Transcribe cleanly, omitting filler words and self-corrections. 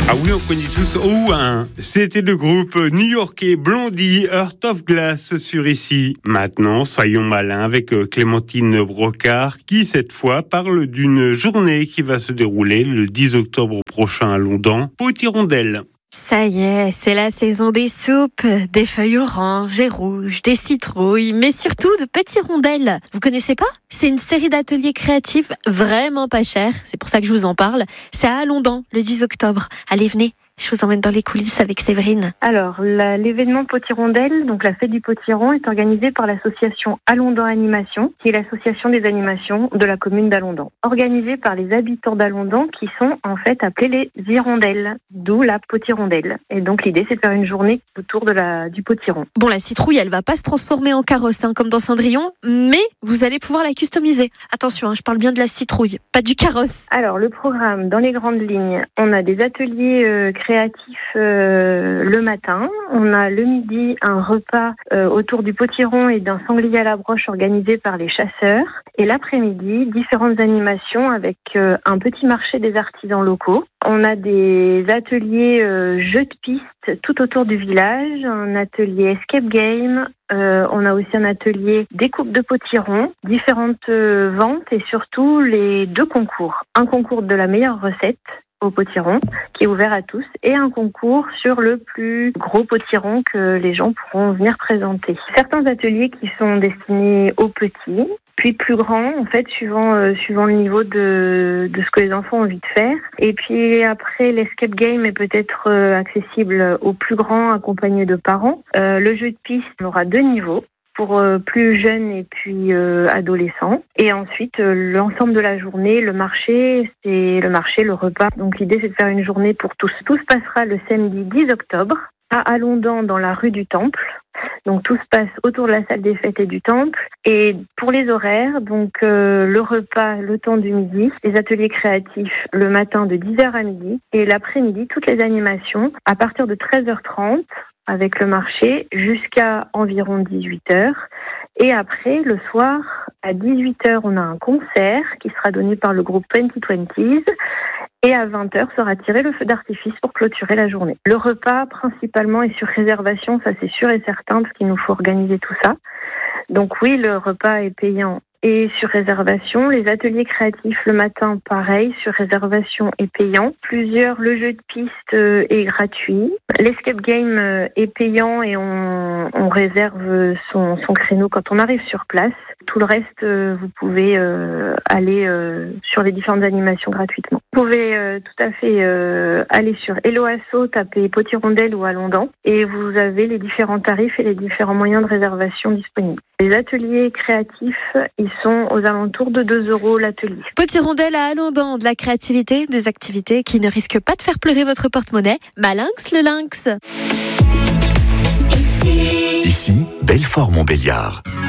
Ah oui, on connaît tous O1. C'était le groupe new-yorkais Blondie, Heart of Glass sur ici. Maintenant, soyons malins avec Clémentine Brocard qui, cette fois, parle d'une journée qui va se dérouler le 10 octobre prochain à Londres, Pot-Hirondelle. Ça y est, c'est la saison des soupes, des feuilles oranges et rouges, des citrouilles, mais surtout de petits rondelles. Vous connaissez pas ? C'est une série d'ateliers créatifs vraiment pas chers, c'est pour ça que je vous en parle. C'est à Londres, le 10 octobre. Allez, venez, je vous emmène dans les coulisses avec Séverine. Alors, l'événement Pot-Hirondelle, donc la fête du potiron, est organisée par l'association Alondans Animation, qui est l'association des animations de la commune d'Alondans. Organisée par les habitants d'Alondans qui sont en fait appelés les hirondelles, d'où la Pot-Hirondelle. Et donc l'idée, c'est de faire une journée autour du potiron. Bon, la citrouille, elle va pas se transformer en carrosse, comme dans Cendrillon, mais vous allez pouvoir la customiser. Attention, je parle bien de la citrouille, pas du carrosse. Alors, le programme, dans les grandes lignes, on a des ateliers créatifs le matin. On a le midi un repas autour du potiron et d'un sanglier à la broche organisé par les chasseurs. Et l'après-midi, différentes animations avec un petit marché des artisans locaux. On a des ateliers jeux de piste tout autour du village, un atelier escape game, on a aussi un atelier découpe de potiron, différentes ventes et surtout les 2 concours. Un concours de la meilleure recette au potiron, qui est ouvert à tous, et un concours sur le plus gros potiron que les gens pourront venir présenter. Certains ateliers qui sont destinés aux petits, puis plus grands, en fait, suivant le niveau de ce que les enfants ont envie de faire. Et puis après, l'escape game est peut-être accessible aux plus grands, accompagnés de parents. Le jeu de piste, on aura 2 niveaux, pour plus jeunes et puis adolescents. Et ensuite, l'ensemble de la journée, le marché, le repas. Donc l'idée, c'est de faire une journée pour tous. Tout se passera le samedi 10 octobre à Alondans, dans la rue du Temple. Donc tout se passe autour de la salle des fêtes et du Temple. Et pour les horaires, donc le repas, le temps du midi, les ateliers créatifs le matin de 10h à midi et l'après-midi, toutes les animations à partir de 13h30 avec le marché jusqu'à environ 18h. Et après, le soir, à 18h, on a un concert qui sera donné par le groupe 2020s. Et à 20h sera tiré le feu d'artifice pour clôturer la journée. Le repas, principalement, est sur réservation, ça c'est sûr et certain, parce qu'il nous faut organiser tout ça. Donc oui, le repas est payant et sur réservation. Les ateliers créatifs le matin, pareil, sur réservation et payant. Le jeu de piste est gratuit. L'escape game est payant et on réserve son créneau quand on arrive sur place. Tout le reste, vous pouvez aller sur les différentes animations gratuitement. Vous pouvez tout à fait aller sur Hello Asso, taper Pot-Hirondelle ou Alondans et vous avez les différents tarifs et les différents moyens de réservation disponibles. Les ateliers créatifs, ils sont aux alentours de 2 € l'atelier. Pot-Hirondelle à Alondans, de la créativité, des activités qui ne risquent pas de faire pleurer votre porte-monnaie. Malinx le lynx. Ici, Belfort-Montbéliard.